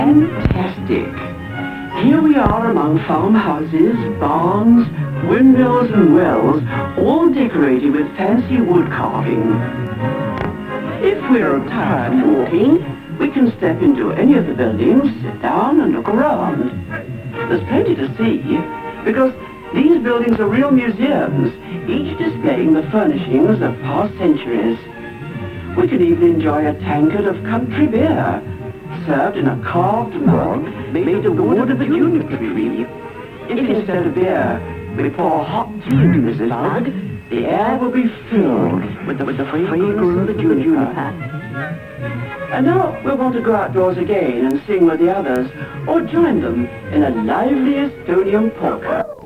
Fantastic. Here we are among farmhouses, barns, windmills and wells, all decorated with fancy wood carving. If we're tired from walking, we can step into any of the buildings, sit down and look around. There's plenty to see, because these buildings are real museums, each displaying the furnishings of past centuries. We can even enjoy a tankard of country beer, served in a carved mug made of the wood of the juniper tree. If instead of beer, we pour hot tea into this mug, the air will be filled with the fragrance of the juniper. And now we'll want to go outdoors again and sing with the others, or join them in a lively Estonian polka.